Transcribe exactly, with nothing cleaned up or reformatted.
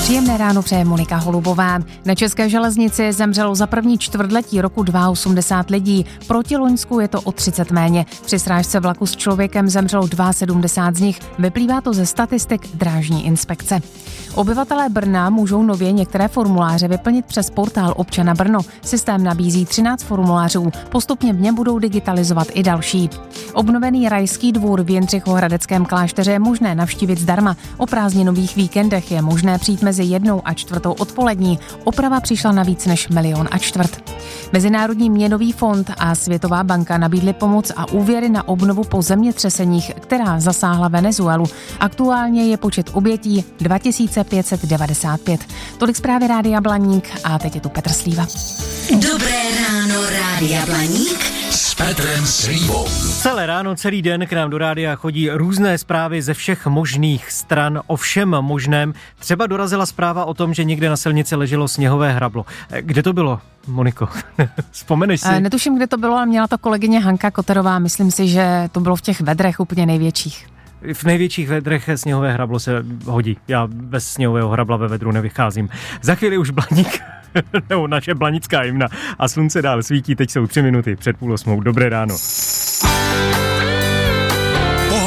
Příjemné ráno přeje Monika Holubová. Na České železnici zemřelo za první čtvrtletí roku osmdesát dva lidí. Proti loňsku je to o třicet méně. Při srážce vlaku s člověkem zemřelo sedmdesát dva z nich. Vyplývá to ze statistik Drážní inspekce. Obyvatelé Brna můžou nově některé formuláře vyplnit přes portál Občana Brno. Systém nabízí třináct formulářů. Postupně v něm budou digitalizovat i další. Obnovený Rajský dvůr v Jindřichohradeckém klášteře je možné navštívit zdarma. O prázdninových víkendech je možné přijít mezi jednou a čtvrtou odpolední. Oprava přišla na víc než milion a čtvrt. Mezinárodní měnový fond a Světová banka nabídly pomoc a úvěry na obnovu po zemětřeseních, která zasáhla Venezuelu. Aktuálně je počet obětí dva tisíce pět set devadesát pět. Tolik zprávy Rádia Blaník a teď je tu Petr Slíva. Dobré ráno, Rádia Blaník s Petrem Slívou. Celé ráno, celý den k nám do rádia chodí různé zprávy ze všech možných stran o všem možném. Třeba dorazila zpráva o tom, že někde na silnici leželo sněhové hrablo. Kde to bylo, Moniko? Vzpomeneš si? Netuším, kde to bylo, ale měla to kolegyně Hanka Koterová. Myslím si, že to bylo v těch vedrech úplně největších. V největších vedrech sněhové hrablo se hodí. Já bez sněhového hrabla ve vedru nevycházím. Za chvíli už Blaník, nebo naše blanická hymna a slunce dál svítí. Teď jsou tři minuty před půl osmou. Dobré ráno.